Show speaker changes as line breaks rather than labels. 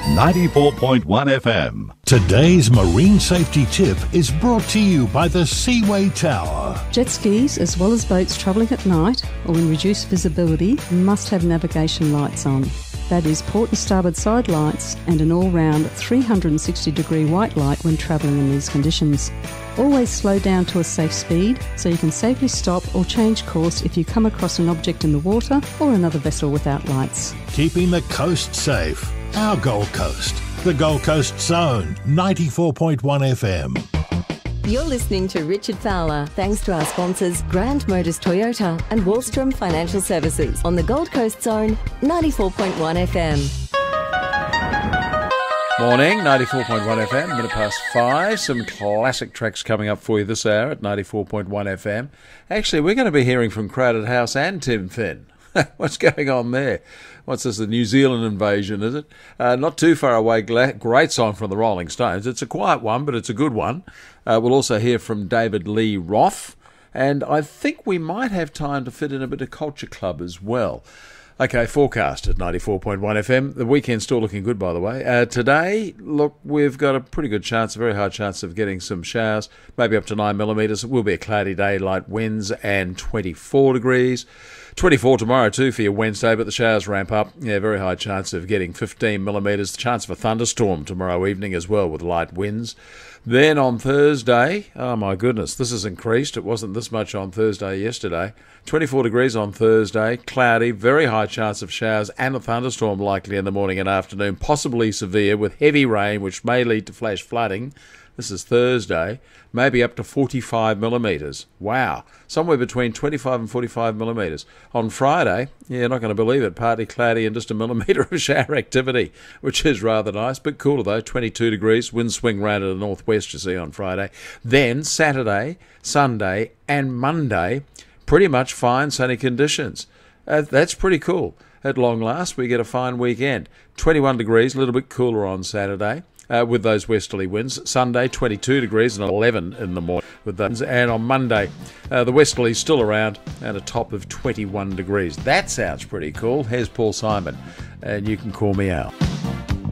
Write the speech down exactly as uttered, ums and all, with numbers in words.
ninety-four point one F M.
Today's marine safety tip is brought to you by the Seaway Tower.
Jet skis, as well as boats travelling at night or in reduced visibility, must have navigation lights on. That is, port and starboard side lights and an all-round three hundred sixty degree white light when travelling in these conditions. Always slow down to a safe speed so you can safely stop or change course if you come across an object in the water or another vessel without lights.
Keeping the coast safe. Our Gold Coast. The Gold Coast Zone, ninety-four point one F M.
You're listening to Richard Fowler, thanks to our sponsors Grand Motors Toyota and Wallstrom Financial Services on the Gold Coast Zone, ninety-four point one F M.
Morning, ninety-four point one F M, minute past five. Some classic tracks coming up for you this hour at ninety-four point one F M. Actually, we're going to be hearing from Crowded House and Tim Finn. What's going on there? What's this, the New Zealand invasion, is it? Uh, not too far away, great song from the Rolling Stones. It's a quiet one, but it's a good one. Uh, we'll also hear from David Lee Roth, and I think we might have time to fit in a bit of Culture Club as well. Okay, forecast at ninety-four point one F M. The weekend's still looking good, by the way. Uh, today, look, we've got a pretty good chance, a very high chance of getting some showers, maybe up to nine millimetres. It will be a cloudy day, light winds, and twenty-four degrees. twenty-four tomorrow too for your Wednesday, but the showers ramp up. Yeah, very high chance of getting fifteen millimetres. The chance of a thunderstorm tomorrow evening as well with light winds. Then on Thursday, oh my goodness, this has increased. It wasn't this much on Thursday yesterday. twenty-four degrees on Thursday, cloudy, very high chance of showers and a thunderstorm likely in the morning and afternoon, possibly severe with heavy rain which may lead to flash flooding. This is Thursday, maybe up to forty-five millimetres. Wow, somewhere between twenty-five and forty-five millimetres. On Friday, yeah, you're not going to believe it, partly cloudy and just a millimetre of shower activity, which is rather nice, but cooler though, twenty-two degrees, winds swing round to the northwest, you see, on Friday. Then Saturday, Sunday and Monday, pretty much fine sunny conditions. Uh, that's pretty cool. At long last, we get a fine weekend. twenty-one degrees, a little bit cooler on Saturday. Uh, with those westerly winds. Sunday, twenty-two degrees and eleven in the morning with those. And on Monday, uh, the westerly's still around and a top of twenty-one degrees. That sounds pretty cool. Here's Paul Simon, and you can call me out.